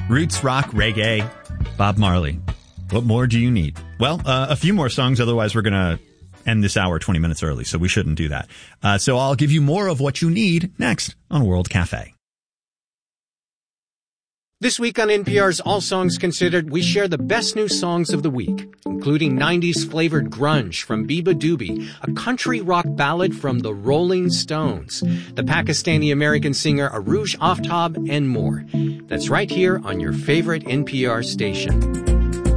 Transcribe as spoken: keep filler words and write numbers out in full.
Roots, rock, reggae, Bob Marley. What more do you need? Well, uh, a few more songs, otherwise we're going to end this hour twenty minutes early, so we shouldn't do that. Uh, so I'll give you more of what you need next on World Cafe. This week on N P R's All Songs Considered, we share the best new songs of the week, including nineties flavored grunge from Biba Doobie, a country rock ballad from the Rolling Stones, the Pakistani-American singer Arooj Aftab, and more. That's right here on your favorite N P R station.